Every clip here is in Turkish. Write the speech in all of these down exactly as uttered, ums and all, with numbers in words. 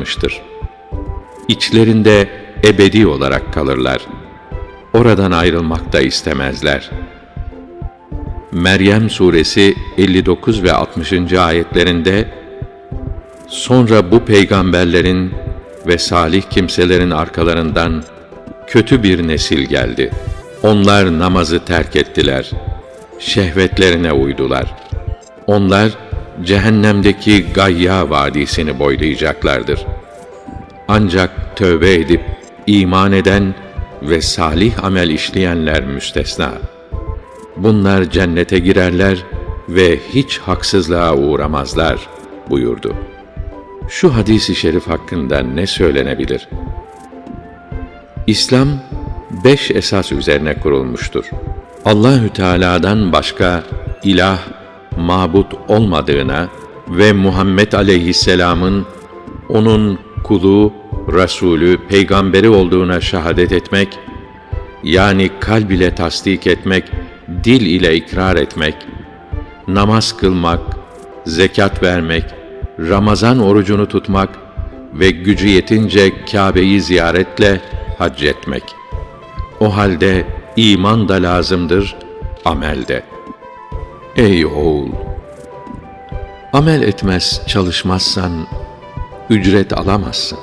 hazırlanmıştır. İçlerinde ebedi olarak kalırlar. Oradan ayrılmak da istemezler. Meryem suresi elli dokuz ve altmışıncı ayetlerinde, sonra bu peygamberlerin ve salih kimselerin arkalarından kötü bir nesil geldi. Onlar namazı terk ettiler. Şehvetlerine uydular. Onlar cehennemdeki Gayya vadisini boylayacaklardır. Ancak tövbe edip iman eden ve salih amel işleyenler müstesna. Bunlar cennete girerler ve hiç haksızlığa uğramazlar buyurdu. Şu hadis-i şerif hakkında ne söylenebilir? İslam beş esas üzerine kurulmuştur. Allahü Teala'dan başka ilah, mabut olmadığına ve Muhammed Aleyhisselam'ın onun kulu, Resulü, peygamberi olduğuna şahadet etmek, yani kalb ile tasdik etmek, dil ile ikrar etmek, namaz kılmak, zekat vermek, Ramazan orucunu tutmak ve gücü yetince Kâbe'yi ziyaretle hac etmek. O halde iman da lazımdır, amel de. Ey oğul! Amel etmez, çalışmazsan ücret alamazsın.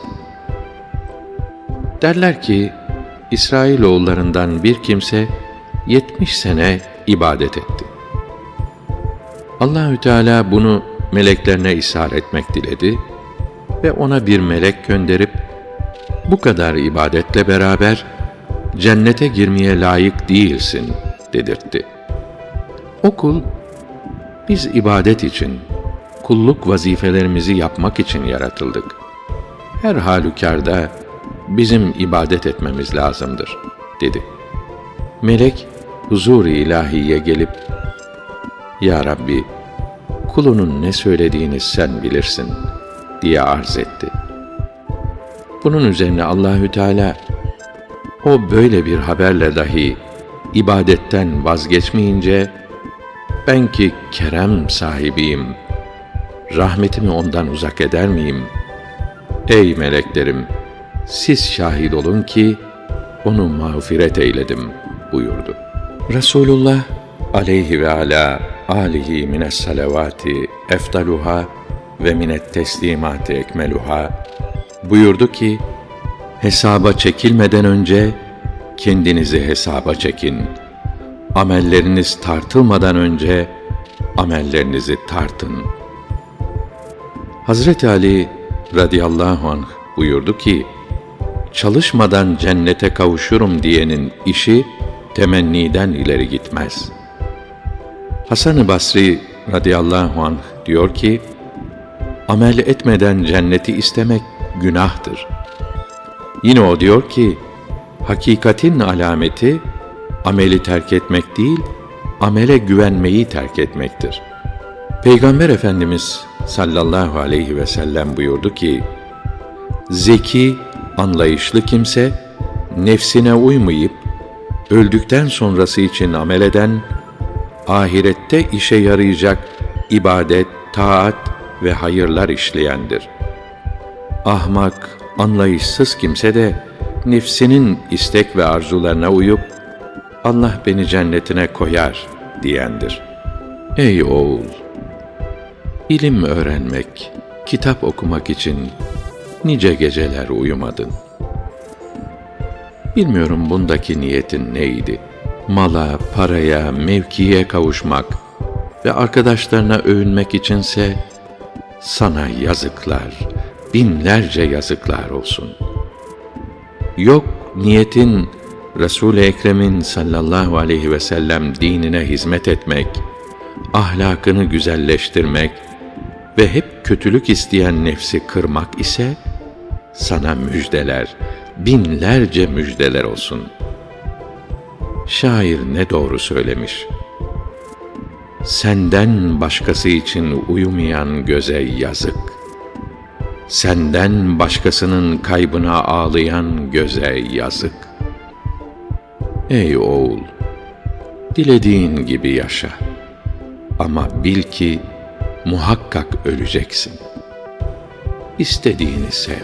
Derler ki, İsrailoğullarından bir kimse yetmiş sene ibadet etti. Allahü Teala bunu meleklerine ishar etmek diledi ve ona bir melek gönderip bu kadar ibadetle beraber cennete girmeye layık değilsin dedirtti. O kul, biz ibadet için, kulluk vazifelerimizi yapmak için yaratıldık. Her halükarda bizim ibadet etmemiz lazımdır dedi. Melek huzur-i ilahiye gelip, Ya Rabbi, kulunun ne söylediğini sen bilirsin diye arz etti. Bunun üzerine Allahü Teala, o böyle bir haberle dahi ibadetten vazgeçmeyince, ben ki kerem sahibiyim, rahmetimi ondan uzak eder miyim? Ey meleklerim, siz şahit olun ki onu mağfiret eyledim buyurdu. Resulullah aleyhi ve ala alihi mines salavati efdaluha ve minet teslimati ekmeluha buyurdu ki, hesaba çekilmeden önce kendinizi hesaba çekin. Amelleriniz tartılmadan önce amellerinizi tartın. Hazreti Ali radıyallahu anh buyurdu ki, çalışmadan cennete kavuşurum diyenin işi temenniden ileri gitmez. Hasan-ı Basri radıyallahu anh diyor ki, amel etmeden cenneti istemek günahtır. Yine o diyor ki, hakikatin alameti ameli terk etmek değil, amele güvenmeyi terk etmektir. Peygamber Efendimiz sallallahu aleyhi ve sellem buyurdu ki, zeki, anlayışlı kimse, nefsine uymayıp, öldükten sonrası için amel eden, ahirette işe yarayacak ibadet, taat ve hayırlar işleyendir. Ahmak, anlayışsız kimse de, nefsinin istek ve arzularına uyup, Allah beni cennetine koyar diyendir. Ey oğul! İlim öğrenmek, kitap okumak için nice geceler uyumadın. Bilmiyorum bundaki niyetin neydi? Mala, paraya, mevkiye kavuşmak ve arkadaşlarına övünmek içinse sana yazıklar, binlerce yazıklar olsun. Yok niyetin Resul-i Ekrem'in sallallahu aleyhi ve sellem dinine hizmet etmek, ahlakını güzelleştirmek ve hep kötülük isteyen nefsi kırmak ise sana müjdeler, binlerce müjdeler olsun. Şair ne doğru söylemiş. Senden başkası için uyumayan göze yazık. Senden başkasının kaybına ağlayan göze yazık. Ey oğul! Dilediğin gibi yaşa. Ama bil ki muhakkak öleceksin. İstediğini sev.